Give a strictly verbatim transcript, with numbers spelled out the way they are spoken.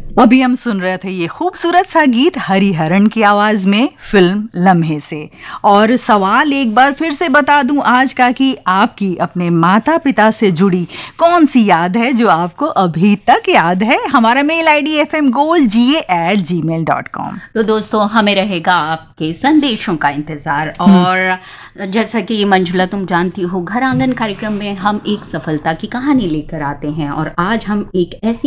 अभी हम सुन रहे थे ये खूबसूरत सा गीत हरिहरन की आवाज में फिल्म लम्हे से। और सवाल एक बार फिर से बता दूं आज का कि आपकी अपने माता पिता से जुड़ी कौन सी याद है जो आपको अभी तक याद है। हमारा mail ID F M gold जी ए एट जी मेल डॉट कॉम। तो दोस्तों हमें रहेगा आपके संदेशों का इंतजार। और जैसा कि मंजुला तुम जानती हो, घर आंगन कार्यक्रम में हम एक सफलता की कहानी लेकर आते हैं और आज हम एक ऐसी